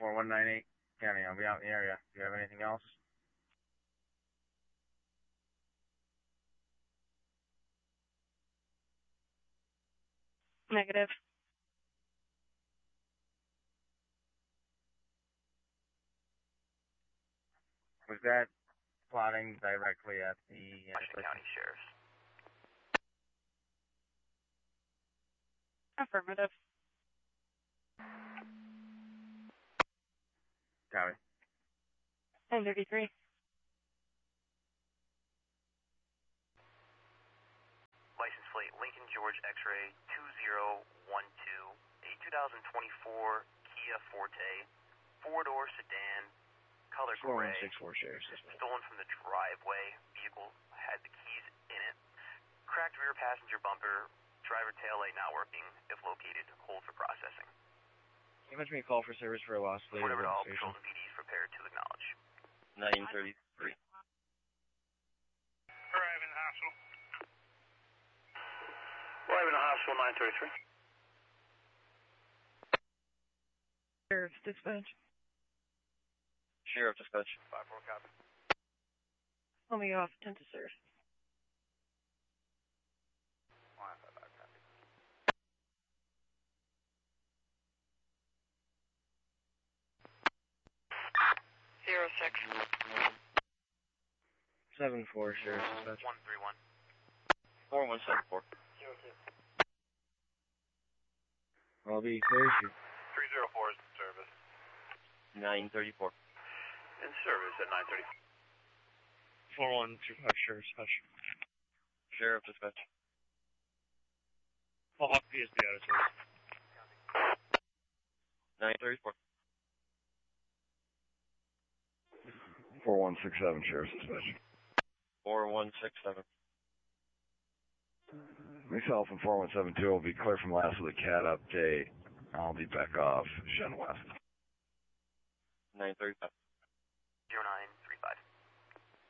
4198. County, I'll be out in the area. Do you have anything else? Negative. Was that plotting directly at the Washington County Sheriff's? Affirmative. Copy. 1033. License plate Lincoln George X-ray 2012, a 2024 Kia Forte, 4-door sedan, color gray, 4164 Sheriff. stolen from the driveway. Vehicle had the keys in it. Cracked rear passenger bumper. Driver tail light not working. If located, hold for processing. Can you mention me a call for service for a lost lady? Whatever, all patrols and PDs prepared to acknowledge. 933. Arriving in the hospital. Arriving in the hospital, 933. Sheriff's dispatch. Sheriff dispatch. 5-4 copy. Let me off. 10 to serve. 155 copy. 06. 74 Sheriff dispatch. 131. 4174. I'll be clear to 304 is in service. 934. In service at 930. 4125 Sheriff Dispatch. Sheriff dispatch. Hawk PSP out of service. 934. 4167 Sheriff Dispatch. 4167. Myself and 4172 will be clear from last of the CAT update. I'll be back off Shen West. 935. 09.